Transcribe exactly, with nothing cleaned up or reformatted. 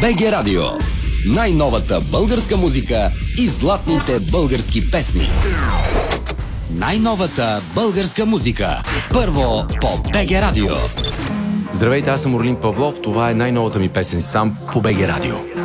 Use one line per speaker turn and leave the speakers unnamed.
БГ Радио. Най-новата българска музика и златните български песни. Най-новата българска музика. Първо по БГ Радио.
Здравейте, аз съм Орлин Павлов. Това е най-новата ми песен сам по БГ Радио.